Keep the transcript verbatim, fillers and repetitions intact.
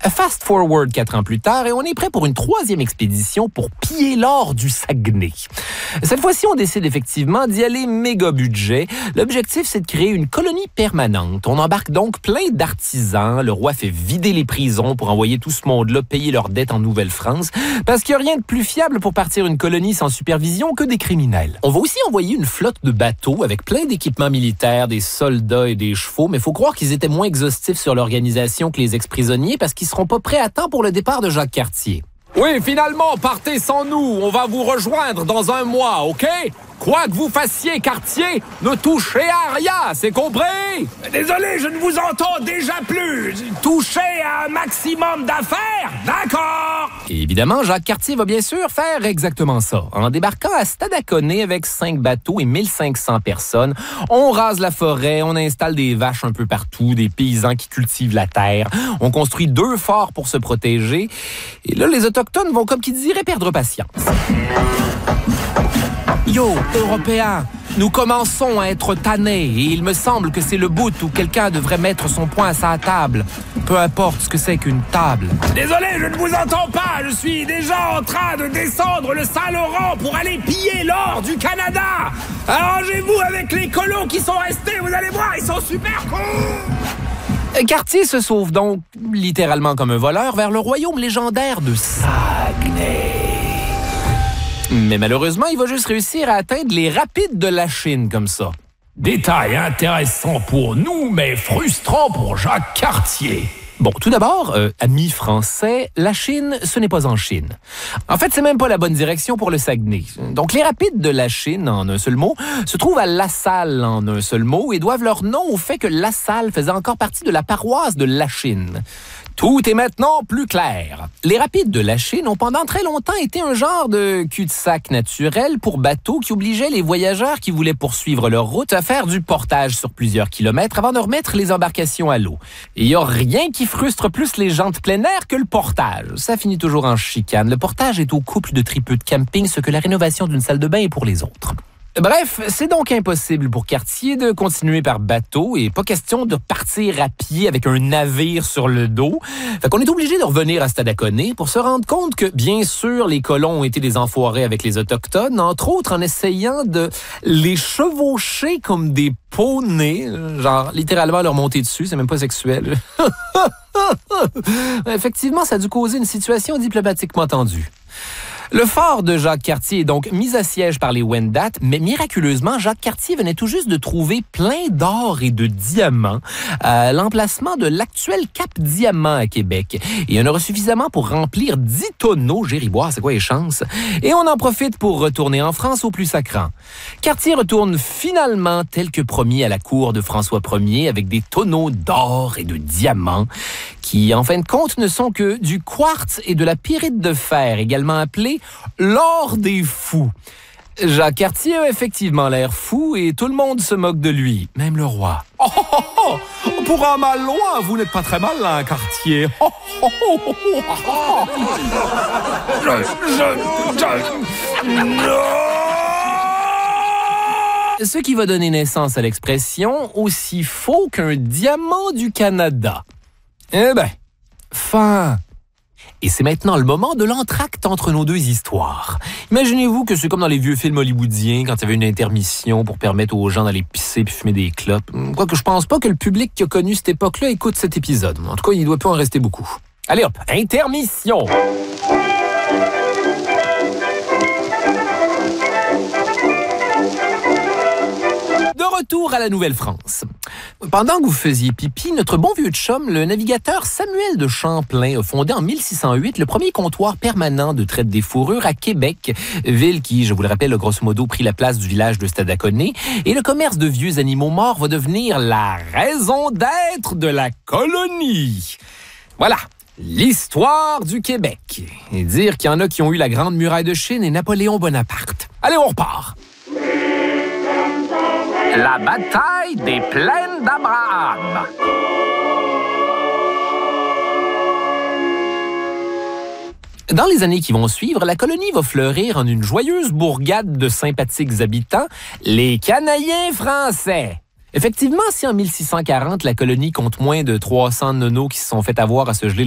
Fast forward quatre ans plus tard et on est prêt pour une troisième expédition pour piller l'or du Saguenay. Cette fois-ci, on décide effectivement d'y aller méga budget. L'objectif, c'est de créer une colonie permanente. On embarque donc plein d'artisans. Le roi fait vider les prisons pour envoyer tout ce monde-là payer leurs dettes en Nouvelle-France parce qu'il n'y a rien de plus fiable pour partir une colonie sans supervision que des criminels. On va aussi envoyer une flotte de bateaux avec plein d'équipements militaires, des soldats et des chevaux, mais il faut croire qu'ils étaient moins exhaustifs sur l'organisation que les ex-prisonniers parce qu'ils seront pas prêts à temps pour le départ de Jacques Cartier. Oui, finalement, partez sans nous. On va vous rejoindre dans un mois, OK? Quoi que vous fassiez, Cartier, ne touchez à rien, c'est compris? Désolé, je ne vous entends déjà plus. Touchez à un maximum d'affaires, d'accord? Et évidemment, Jacques Cartier va bien sûr faire exactement ça. En débarquant à Stadacone avec cinq bateaux et mille cinq cents personnes, on rase la forêt, on installe des vaches un peu partout, des paysans qui cultivent la terre, on construit deux forts pour se protéger. Et là, les Autochtones vont, comme qui dirait, perdre patience. Yo, Européens, nous commençons à être tannés et il me semble que c'est le bout où quelqu'un devrait mettre son poing à sa table. Peu importe ce que c'est qu'une table. Désolé, je ne vous entends pas. Je suis déjà en train de descendre le Saint-Laurent pour aller piller l'or du Canada. Arrangez-vous avec les colons qui sont restés, vous allez voir, ils sont super cons. Cartier se sauve donc, littéralement comme un voleur, vers le royaume légendaire de Saguenay. Mais malheureusement, il va juste réussir à atteindre les rapides de la Chine comme ça. Détail intéressant pour nous, mais frustrant pour Jacques Cartier. Bon, tout d'abord, euh, amis français, la Chine, ce n'est pas en Chine. En fait, c'est même pas la bonne direction pour le Saguenay. Donc, les rapides de la Chine, en un seul mot, se trouvent à La Salle, en un seul mot, et doivent leur nom au fait que La Salle faisait encore partie de la paroisse de la Chine. Tout est maintenant plus clair. Les rapides de la Chine ont pendant très longtemps été un genre de cul-de-sac naturel pour bateaux qui obligeait les voyageurs qui voulaient poursuivre leur route à faire du portage sur plusieurs kilomètres avant de remettre les embarcations à l'eau. Et il n'y a rien qui frustre plus les gens de plein air que le portage. Ça finit toujours en chicane. Le portage est au couple de tripeux de camping ce que la rénovation d'une salle de bain est pour les autres. Bref, c'est donc impossible pour Cartier de continuer par bateau et pas question de partir à pied avec un navire sur le dos. Fait qu'on est obligé de revenir à Stadacone pour se rendre compte que, bien sûr, les colons ont été des enfoirés avec les Autochtones, entre autres en essayant de les chevaucher comme des poneys, genre littéralement leur monter dessus, c'est même pas sexuel. Effectivement, ça a dû causer une situation diplomatiquement tendue. Le fort de Jacques Cartier est donc mis à siège par les Wendat, mais miraculeusement, Jacques Cartier venait tout juste de trouver plein d'or et de diamants à l'emplacement de l'actuel Cap Diamant à Québec. Et il y en aura suffisamment pour remplir dix tonneaux, Gériboire, c'est quoi les chances? Et on en profite pour retourner en France au plus sacrant. Cartier retourne finalement, tel que promis, à la cour de François Ier avec des tonneaux d'or et de diamants qui, en fin de compte, ne sont que du quartz et de la pyrite de fer, également appelé l'or des fous. Jacques Cartier a effectivement l'air fou et tout le monde se moque de lui, même le roi. Oh, oh, oh, oh. Pour un mal loin, vous n'êtes pas très malin, Cartier. Oh, oh, oh, oh, oh. Je, je, je... Non. Ce qui va donner naissance à l'expression « aussi faux qu'un diamant du Canada ». Eh ben, fin. Et c'est maintenant le moment de l'entracte entre nos deux histoires. Imaginez-vous que c'est comme dans les vieux films hollywoodiens, quand il y avait une intermission pour permettre aux gens d'aller pisser puis fumer des clopes. Quoique je pense pas que le public qui a connu cette époque-là écoute cet épisode. En tout cas, il ne doit pas en rester beaucoup. Allez hop, intermission! Retour à la Nouvelle-France. Pendant que vous faisiez pipi, notre bon vieux chum, le navigateur Samuel de Champlain, a fondé en mille six cent huit le premier comptoir permanent de traite des fourrures à Québec, ville qui, je vous le rappelle, a grosso modo pris la place du village de Stadacone, et le commerce de vieux animaux morts va devenir la raison d'être de la colonie. Voilà. L'histoire du Québec. Et dire qu'il y en a qui ont eu la Grande Muraille de Chine et Napoléon Bonaparte. Allez, on repart. La bataille des plaines d'Abraham. Dans les années qui vont suivre, la colonie va fleurir en une joyeuse bourgade de sympathiques habitants, les Canadiens français. Effectivement, si en mille six cent quarante, la colonie compte moins de trois cents nonos qui se sont fait avoir à se geler